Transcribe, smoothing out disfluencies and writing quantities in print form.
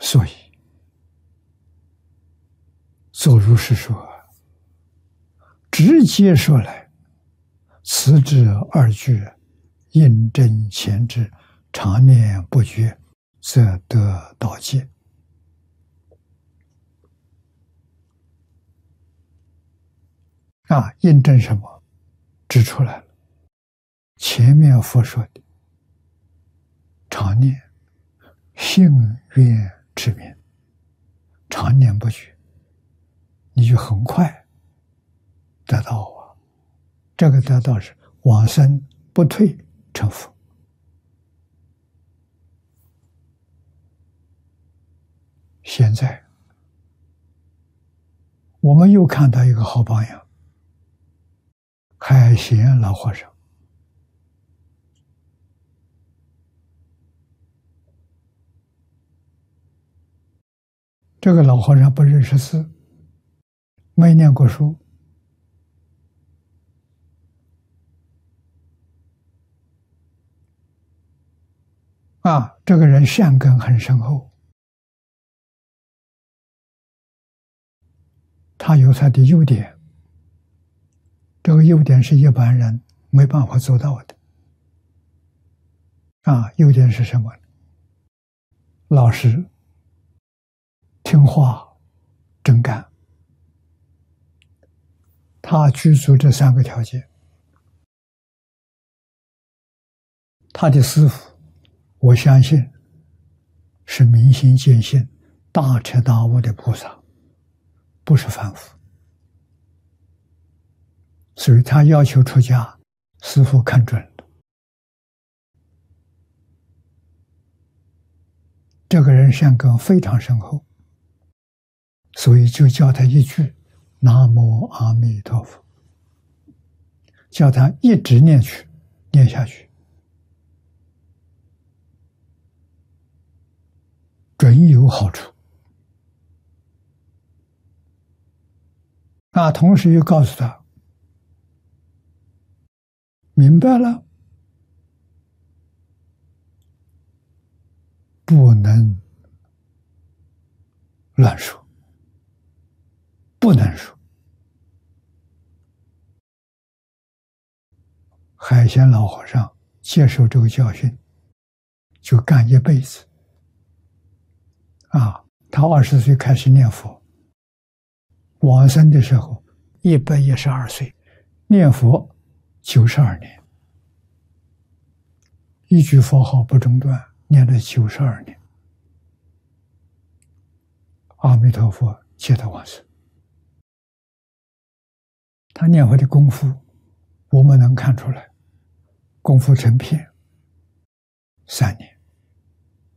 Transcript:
所以作如是说，直接说来，此之二句印证前之，常念不绝，则得道界。印证什么？指出来了。前面佛说的常念性愿之名，常念不绝，你就很快得到啊。这个得到是往生不退成佛。现在我们又看到一个好榜样，海贤老和尚。这个老和尚不认识字，没念过书，这个人善根很深厚，他有他的优点，这个优点是一般人没办法做到的。优点是什么？老实、听话、真干。他具足这三个条件。他的师父，我相信是明心见性、大彻大悟的菩萨，不是凡夫。所以他要求出家，师父看准了。这个人善根非常深厚，所以就叫他一句南无阿弥陀佛，叫他一直念下去，准有好处。同时又告诉他，明白了，不能乱说，不能说。海贤老和尚接受这个教训，就干一辈子。他20岁开始念佛，往生的时候112岁，念佛92年，一句佛号不中断，念了92年。阿弥陀佛接他往生。他念佛的功夫，我们能看出来，功夫成片3年。